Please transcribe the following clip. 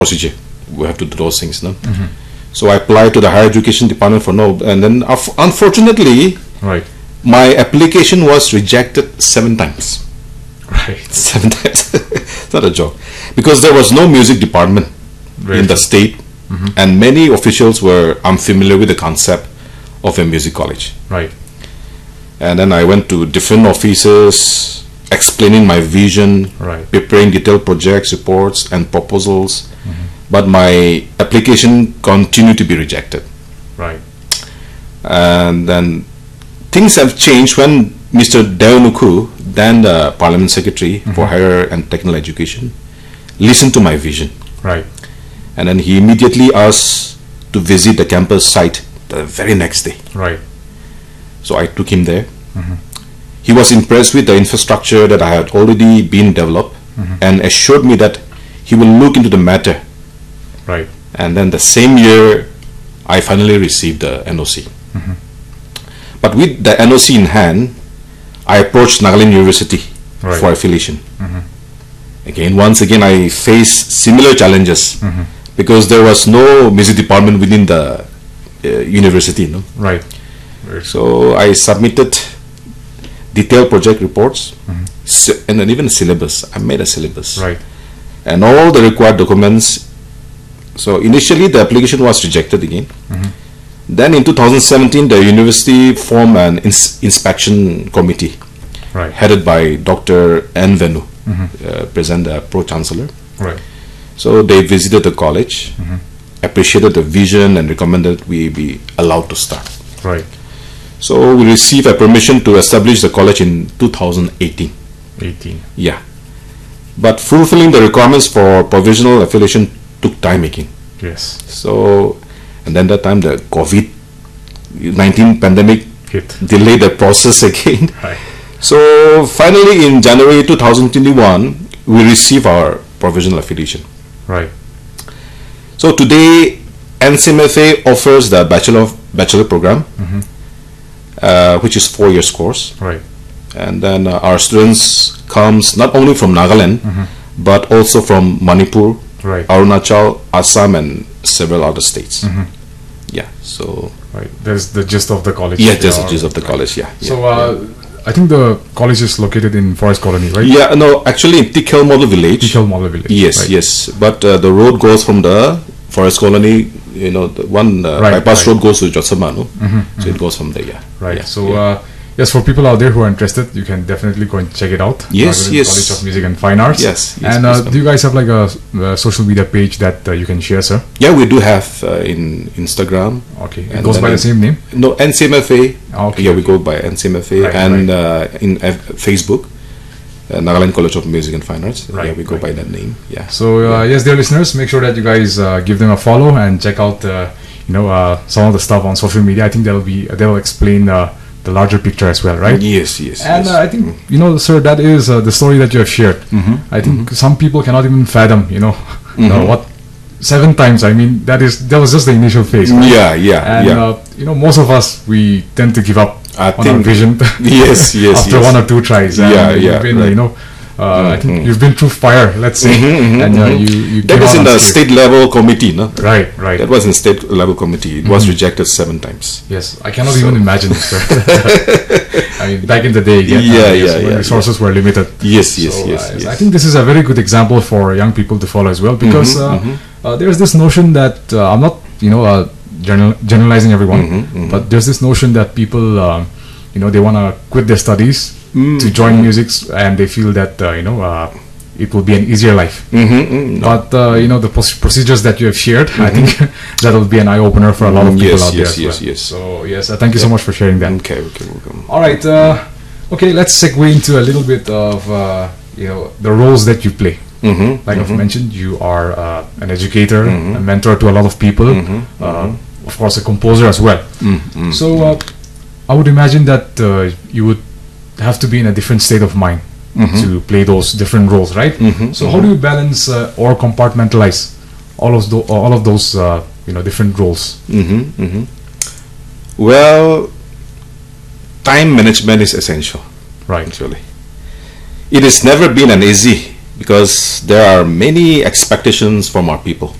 procedure. We have to do those things, no? So I applied to the higher education department for no, and then unfortunately, Right. my application was rejected 7 times. Right. 7 times. It's not a joke, because there was no music department in the state, and many officials were unfamiliar with the concept of a music college. Right. And then I went to different offices, explaining my vision, Right. preparing detailed projects, reports, and proposals. But my application continued to be rejected. Right. And then things have changed when Mr. Deonuku, then the Parliament Secretary for Higher and Technical Education, listened to my vision. Right. And then he immediately asked to visit the campus site the very next day. Right. So I took him there. He was impressed with the infrastructure that I had already been developed, and assured me that he will look into the matter. Right. And then the same year, I finally received the NOC. But with the NOC in hand, I approached Nagaland University Right. for affiliation. Once again, I faced similar challenges because there was no music department within the university. No? Right. So I submitted detailed project reports and then even a syllabus. I made a syllabus. Right. And all the required documents. So initially the application was rejected again. Then in 2017 the university formed an inspection committee Right. headed by Dr. N. Venu, present Pro-Chancellor. Right. So they visited the college, appreciated the vision and recommended we be allowed to start. Right. So we received a permission to establish the college in 2018. 18. Yeah. But fulfilling the requirements for provisional affiliation took time making. Yes. So, and then that time the COVID-19 pandemic Hit. delayed the process again. Right. So finally in January 2021, we received our provisional affiliation. Right. So today NCMFA offers the bachelor program, which is 4 years course. Right. And then our students comes not only from Nagaland, but also from Manipur, Right. Arunachal, Assam, and several other states. Yeah. So Right. There's the gist of the college. yeah, just the gist of the college. Yeah. So I think the college is located in Forest Colony, right? Yeah. No, actually in Tikhel Model Village. Tikhel Model Village. Yes. Right. Yes. But the road goes from the Forest Colony. You know, the one bypass road goes to Jotsama, no? So it goes from there. Yeah. Right. Yeah, So yeah. yes, for people out there who are interested, you can definitely go and check it out. Yes, Nagaland yes. College of Music and Fine Arts. Yes, yes, And please do you guys have like a social media page that you can share, sir? Yeah, we do have in Instagram. Okay. It And goes then by the same name. No, NCMFA. Okay. Yeah, we go by NCMFA, Right, and in Facebook, Nagaland College of Music and Fine Arts. Right, Yeah, we go right. by that name. Yeah. So yes, dear listeners, make sure that you guys give them a follow and check out some of the stuff on social media. I think they'll explain the larger picture as well, right? Yes, yes. And yes. I think sir, that is the story that you have shared. I think some people cannot even fathom, what 7 times. I mean, that was just the initial phase. Right? Yeah, yeah, And yeah. most of us, we tend to give up I on our think- vision. Yes, yes, after yes. 1 or 2 tries. And Yeah, you've yeah, been, right. I think you've been through fire, let's say, and you That came was out in the unscathed. state level committee, no? Right, right. That was in state level committee. It was rejected 7 times. Yes, I cannot even imagine, sir. I mean, back in the day, when resources were limited. Yes, yes, So, yes, yes. I think this is a very good example for young people to follow as well, because there's this notion that I'm not, generalizing everyone, but there's this notion that people, they want to quit their studies to join music, and they feel that it will be an easier life. But the procedures that you have shared, I think that will be an eye opener for a lot of people out there. Yes, as yes, well. yes. So yes, thank you so much for sharing that. Okay, welcome. All right. Okay, let's segue into a little bit of the roles that you play. Like I've mentioned, you are an educator, a mentor to a lot of people, of course a composer as well. So I would imagine that you would have to be in a different state of mind to play those different roles, right? So how do you balance or compartmentalize all of those different roles? Well, time management is essential. Right. Actually, it has never been an easy because there are many expectations from our people.